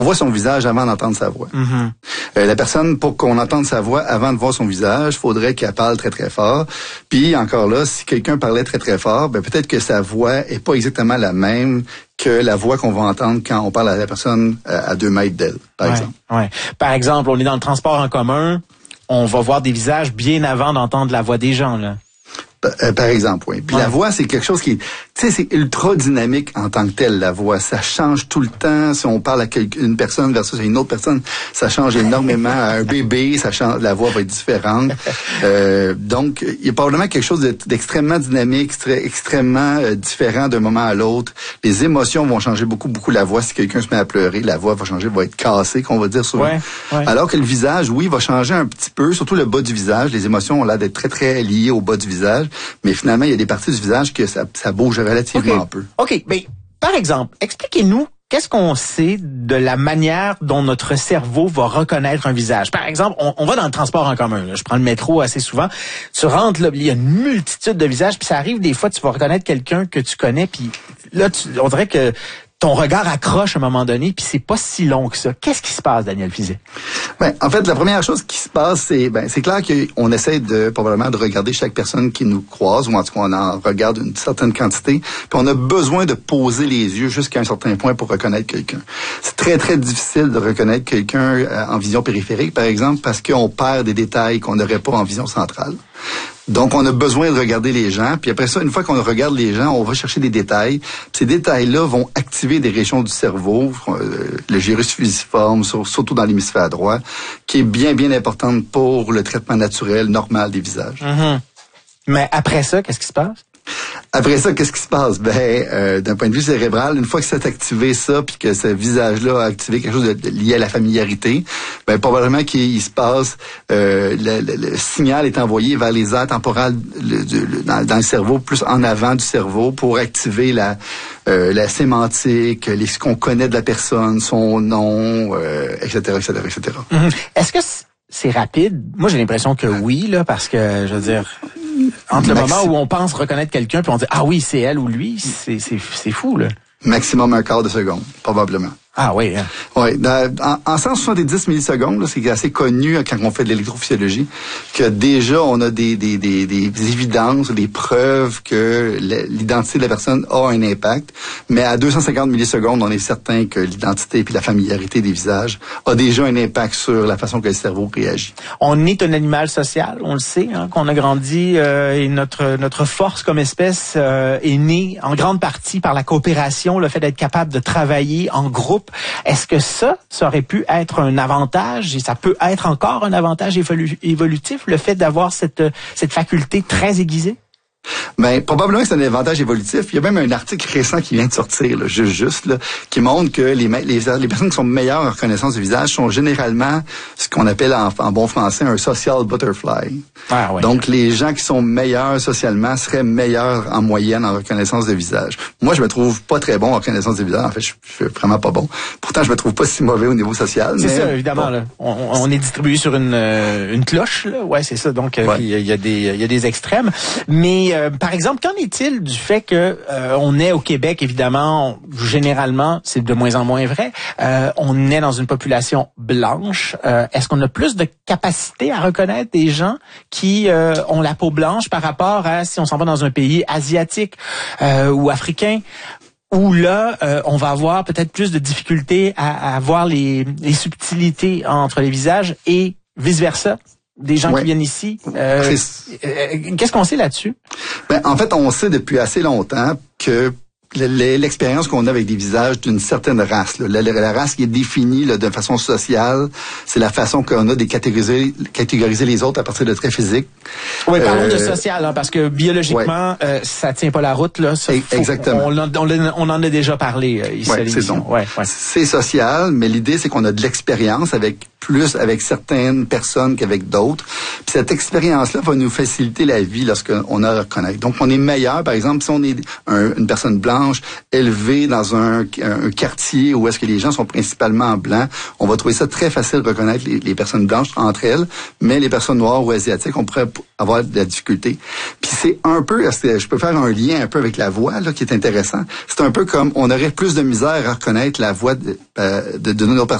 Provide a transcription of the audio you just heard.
voit son visage avant d'entendre sa voix. Mm-hmm. La personne, pour qu'on entende sa voix avant de voir son visage, faudrait qu'elle parle très très fort. Puis encore là, si quelqu'un parlait très très fort, ben peut-être que sa voix est pas exactement la même que la voix qu'on va entendre quand on parle à la personne à 2 mètres d'elle, par exemple. Ouais. Par exemple, on est dans le transport en commun, on va voir des visages bien avant d'entendre la voix des gens, là. Par exemple, oui. Puis la voix, c'est quelque chose qui, tu sais, c'est ultra dynamique en tant que tel, la voix. Ça change tout le temps. Si on parle à une personne versus une autre personne, ça change énormément. À un bébé, ça change, la voix va être différente. Donc, il y a probablement quelque chose d'extrêmement dynamique, extrêmement différent d'un moment à l'autre. Les émotions vont changer beaucoup la voix. Si quelqu'un se met à pleurer, la voix va changer, va être cassée, qu'on va dire souvent. Ouais. Alors que le visage, oui, va changer un petit peu, surtout le bas du visage. Les émotions ont l'air d'être très, très liées au bas du visage. Mais finalement, il y a des parties du visage que ça bouge relativement peu. OK. Ben, par exemple, expliquez-nous qu'est-ce qu'on sait de la manière dont notre cerveau va reconnaître un visage. Par exemple, on va dans le transport en commun. Là. Je prends le métro assez souvent. Tu rentres, là, il y a une multitude de visages, puis ça arrive des fois, tu vas reconnaître quelqu'un que tu connais, puis là, on dirait que ton regard accroche à un moment donné, puis c'est pas si long que ça. Qu'est-ce qui se passe, Daniel Fizet? Ben, en fait, la première chose qui se passe, c'est clair qu'on essaie probablement de regarder chaque personne qui nous croise, ou en tout cas, on en regarde une certaine quantité, puis on a besoin de poser les yeux jusqu'à un certain point pour reconnaître quelqu'un. C'est très, très difficile de reconnaître quelqu'un en vision périphérique, par exemple, parce qu'on perd des détails qu'on n'aurait pas en vision centrale. Donc, on a besoin de regarder les gens. Puis après ça, une fois qu'on regarde les gens, on va chercher des détails. Puis ces détails-là vont activer des régions du cerveau, le gyrus fusiforme, surtout dans l'hémisphère droit, qui est bien, bien importante pour le traitement naturel, normal des visages. Mm-hmm. Mais après ça, qu'est-ce qui se passe? Après ça, qu'est-ce qui se passe? D'un point de vue cérébral, une fois que c'est activé ça, puis que ce visage-là a activé quelque chose de lié à la familiarité, probablement qu'il se passe, le signal est envoyé vers les aires temporales dans le cerveau, plus en avant du cerveau, pour activer la sémantique, ce qu'on connaît de la personne, son nom, etc., etc., etc. Mm-hmm. Est-ce que c'est rapide? Moi, j'ai l'impression que oui, là, parce que, je veux dire, entre le moment où on pense reconnaître quelqu'un puis on dit « Ah oui, c'est elle ou lui », c'est fou, là. Maximum un quart de seconde, probablement. Ah oui, hein? Oui, en 170 millisecondes, là, c'est assez connu quand on fait de l'électrophysiologie, que déjà on a des évidences, des preuves que l'identité de la personne a un impact, mais à 250 millisecondes, on est certain que l'identité puis la familiarité des visages a déjà un impact sur la façon que le cerveau réagit. On est un animal social, on le sait, hein, qu'on a grandi et notre force comme espèce est née en grande partie par la coopération, le fait d'être capable de travailler en groupe. Est-ce que ça aurait pu être un avantage, et ça peut être encore un avantage évolutif, le fait d'avoir cette faculté très aiguisée? Ben, probablement que c'est un avantage évolutif. Il y a même un article récent qui vient de sortir, là, juste là, qui montre que les personnes qui sont meilleures en reconnaissance du visage sont généralement ce qu'on appelle en bon français un social butterfly. Ah, ouais. Donc, les gens qui sont meilleurs socialement seraient meilleurs en moyenne en reconnaissance de visage. Moi, je me trouve pas très bon en reconnaissance de visage. En fait, je suis vraiment pas bon. Pourtant, je me trouve pas si mauvais au niveau social. C'est ça, évidemment. Bon. Là. On est distribué sur une cloche. Là. Ouais, c'est ça. Donc, il y a des extrêmes. Mais par exemple, qu'en est-il du fait que on est au Québec, évidemment, généralement, c'est de moins en moins vrai, on est dans une population blanche. Est-ce qu'on a plus de capacité à reconnaître des gens qui ont la peau blanche par rapport à si on s'en va dans un pays asiatique ou africain? Où là, on va avoir peut-être plus de difficultés à voir les subtilités entre les visages et vice-versa? Des gens qui viennent ici. Qu'est-ce qu'on sait là-dessus? Ben, en fait, on sait depuis assez longtemps que l'expérience qu'on a avec des visages d'une certaine race, là, la race qui est définie là, de façon sociale, c'est la façon qu'on a de catégoriser les autres à partir de traits physiques. Oui, parlons de social, hein, parce que biologiquement, ça tient pas la route. Là. Ça, exactement. On en a déjà parlé ici à l'émission. C'est social, mais l'idée, c'est qu'on a de l'expérience avec plus avec certaines personnes qu'avec d'autres. Puis cette expérience-là va nous faciliter la vie lorsqu'on a à reconnaître. Donc, on est meilleur, par exemple, si on est une personne blanche élevée dans un quartier où est-ce que les gens sont principalement blancs, on va trouver ça très facile de reconnaître les personnes blanches entre elles, mais les personnes noires ou asiatiques, on pourrait avoir de la difficulté. Puis c'est un peu, je peux faire un lien un peu avec la voix, là, qui est intéressant. C'est un peu comme, on aurait plus de misère à reconnaître la voix de nos personnes